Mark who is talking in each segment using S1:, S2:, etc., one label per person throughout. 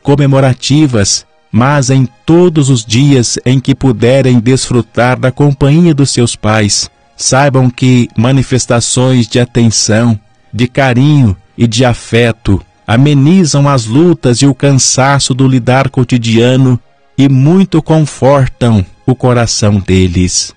S1: comemorativas, mas em todos os dias em que puderem desfrutar da companhia dos seus pais, saibam que manifestações de atenção, de carinho e de afeto amenizam as lutas e o cansaço do lidar cotidiano e muito confortam o coração deles.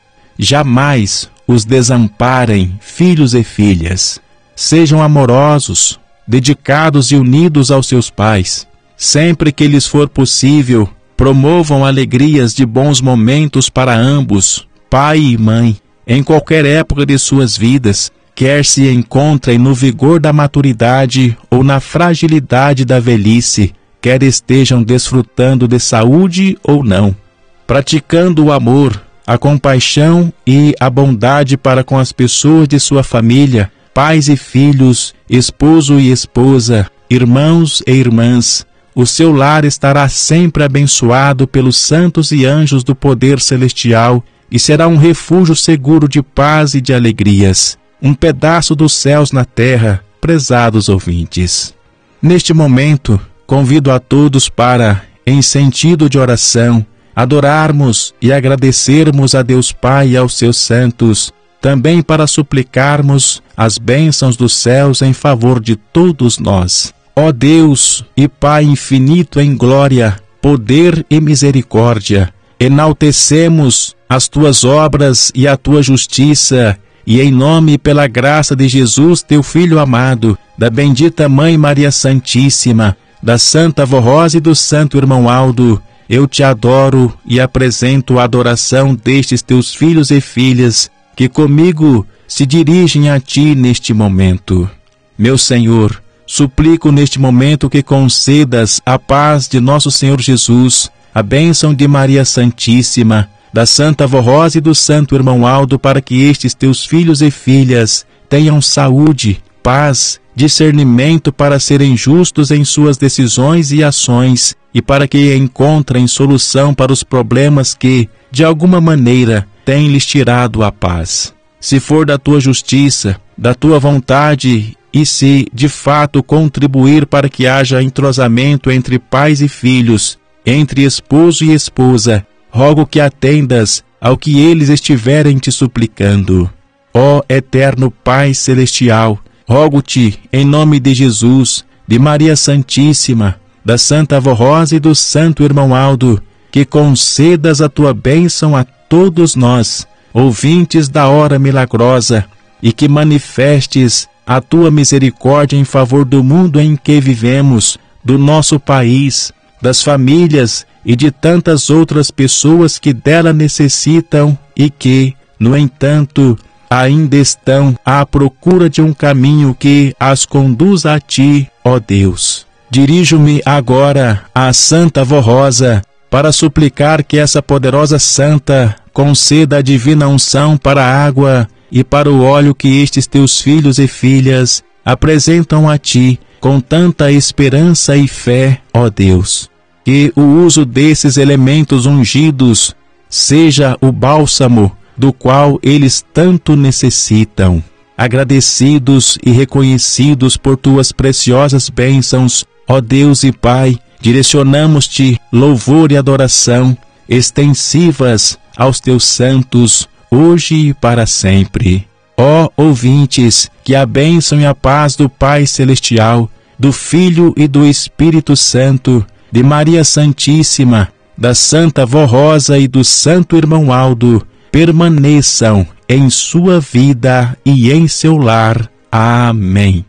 S1: Jamais os desamparem, filhos e filhas. Sejam amorosos, dedicados e unidos aos seus pais. Sempre que lhes for possível, promovam alegrias de bons momentos para ambos, pai e mãe, em qualquer época de suas vidas, quer se encontrem no vigor da maturidade ou na fragilidade da velhice, quer estejam desfrutando de saúde ou não. Praticando o amor, a compaixão e a bondade para com as pessoas de sua família, pais e filhos, esposo e esposa, irmãos e irmãs, o seu lar estará sempre abençoado pelos santos e anjos do poder celestial e será um refúgio seguro de paz e de alegrias, um pedaço dos céus na terra, prezados ouvintes. Neste momento, convido a todos para, em sentido de oração, adorarmos e agradecermos a Deus Pai e aos seus santos, também para suplicarmos as bênçãos dos céus em favor de todos nós. Ó Deus e Pai infinito em glória, poder e misericórdia, enaltecemos as tuas obras e a tua justiça, e em nome e pela graça de Jesus, teu Filho amado, da bendita Mãe Maria Santíssima, da Santa Avó Rosa e do Santo Irmão Aldo, eu te adoro e apresento a adoração destes teus filhos e filhas, que comigo se dirigem a ti neste momento. Meu Senhor, suplico neste momento que concedas a paz de nosso Senhor Jesus, a bênção de Maria Santíssima, da Santa Avó Rosa e do Santo Irmão Aldo, para que estes teus filhos e filhas tenham saúde, paz, discernimento para serem justos em suas decisões e ações, e para que encontrem solução para os problemas que, de alguma maneira, têm lhes tirado a paz. Se for da tua justiça, da tua vontade, e se, de fato, contribuir para que haja entrosamento entre pais e filhos, entre esposo e esposa, rogo que atendas ao que eles estiverem te suplicando. Ó eterno Pai Celestial, rogo-te, em nome de Jesus, de Maria Santíssima, da Santa Avó Rosa e do Santo Irmão Aldo, que concedas a tua bênção a todos nós, ouvintes da hora milagrosa, e que manifestes a tua misericórdia em favor do mundo em que vivemos, do nosso país, das famílias e de tantas outras pessoas que dela necessitam e que, no entanto, ainda estão à procura de um caminho que as conduza a ti, ó Deus. Dirijo-me agora à Santa Avó Rosa para suplicar que essa poderosa santa conceda a divina unção para a água e para o óleo que estes teus filhos e filhas apresentam a ti com tanta esperança e fé, ó Deus. Que o uso desses elementos ungidos seja o bálsamo do qual eles tanto necessitam. Agradecidos e reconhecidos por tuas preciosas bênçãos, ó Deus e Pai, direcionamos-te louvor e adoração extensivas aos teus santos, hoje e para sempre. Ó ouvintes, que a bênção e a paz do Pai Celestial, do Filho e do Espírito Santo, de Maria Santíssima, da Santa Avó Rosa e do Santo Irmão Aldo, permaneçam em sua vida e em seu lar. Amém.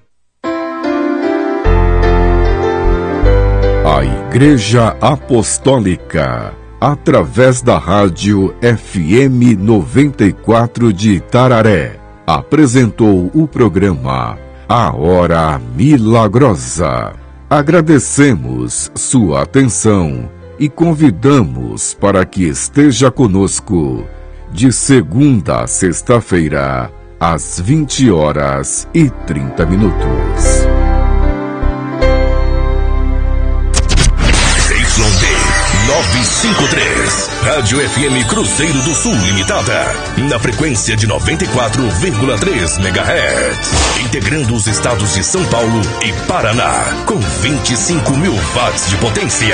S2: A Igreja Apostólica, através da rádio FM 94 de Itararé, apresentou o programa A Hora Milagrosa. Agradecemos sua atenção e convidamos para que esteja conosco de segunda a sexta-feira, às 20h30.
S3: ZYD 953, Rádio FM Cruzeiro do Sul Limitada, na frequência de 94,3 MHz, integrando os estados de São Paulo e Paraná, com 25.000 watts de potência.